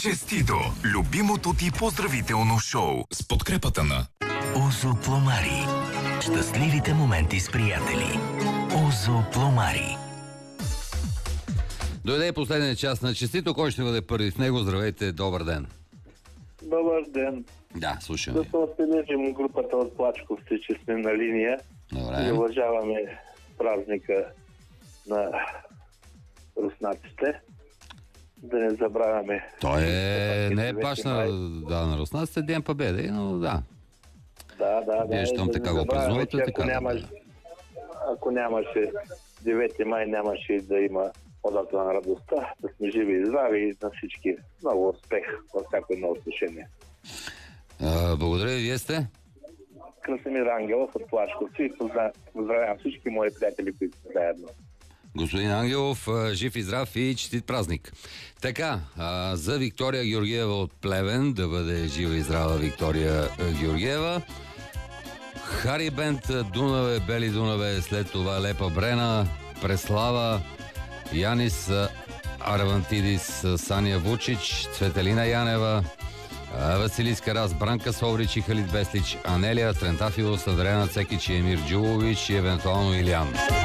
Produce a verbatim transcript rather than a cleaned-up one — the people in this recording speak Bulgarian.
Честито! Любимото ти поздравително шоу с подкрепата на Озо Пломари. Щастливите моменти с приятели. Озо Пломари. Дойде последния час на Честито. Кой ще бъде първи в него? Здравейте, добър ден. Добър ден. Да, слушам Да ви. се отбележим групата от Плачковци, че сме на линия и Добре. уважаваме празника на руснаците. Да не забравяме. Той е... не е баш на... май. Да, на руснаците Ден Победа, но да. Да, да, Вие да. щом да не така го забравяме, празнувате, че така ако да нямаш, бъде. ако нямаше девети май, нямаше да има подата на радостта, да сме живи и здрави и на всички много успех във всяко едно отношение. А, благодаря ви, вие сте? Красимир Ангелов от Плачковци и позна- поздравявам всички мои приятели, които са заедно. Господин Ангелов, а, жив и здрав и честит празник. Така, а, за Виктория Георгиева от Плевен, да бъде жива и здрава Виктория а, Георгиева. Хари Бенд, Дунаве, Бели Дунаве, след това Лепа Брена, Преслава, Янис а, Арвантидис, а, Сания Вучич, Цветелина Янева, а, Василис Карас, Бранка Соврич и Халид Беслич, Анелия Трентафилос, Адрена Цекич и Емир Джулович и евентуално Илян.